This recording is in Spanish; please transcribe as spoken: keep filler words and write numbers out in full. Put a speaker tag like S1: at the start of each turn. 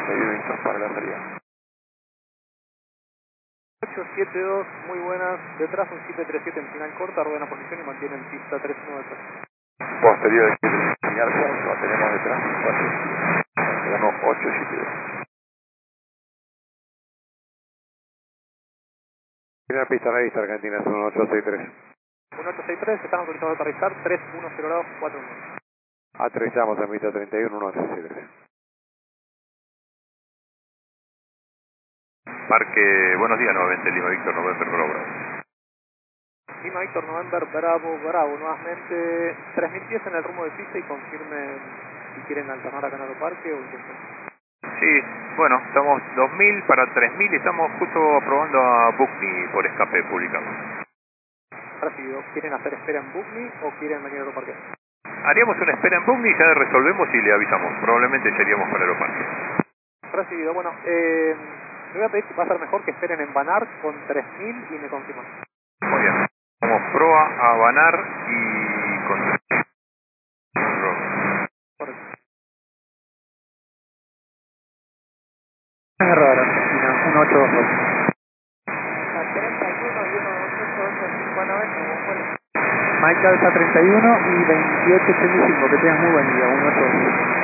S1: Pedido Vinson para la salida.
S2: ocho siete dos, muy buenas. Detrás un siete tres siete en final corta, rueda en posición y mantiene en pista tres uno detrás.
S1: Posterior de final corto, tenemos detrás cuatro. Tenemos ocho siete dos. Primera pista revista Argentina es uno ocho seis tres.
S2: uno ocho seis tres, están autorizados a aterrizar, tres uno cero dos cuatro uno.
S1: Aterrizamos en pista treinta y uno, uno ocho seis tres.
S3: Parque, buenos días nuevamente, Lima Víctor November Bravo.
S2: Lima Víctor November Bravo Bravo, nuevamente tres mil pies en el rumbo de pista y confirmen si quieren alternar a Canal Parque o intentar.
S3: Sí, bueno, estamos dos mil para tres mil y estamos justo aprobando a Bookme por escape publicado.
S2: Recibido. ¿Quieren hacer espera en Bookme o quieren venir a Aeroparque?
S3: Haríamos una espera en Bookme y ya resolvemos y le avisamos. Probablemente seríamos para Aeroparque.
S2: Recibido. Bueno, eh, me voy a pedir que va a ser mejor que esperen en Banar con tres mil y me confirman.
S3: Muy bien. Como proa a Banar y con...
S2: Correcto.
S4: Error, Argentina, uno ocho dos dos.
S2: A treinta y uno y uno ocho ocho cinco nueve.
S4: Mike Alfa treinta y uno y veintiocho ochenta y cinco, que tengas muy buen día, uno ocho dos dos.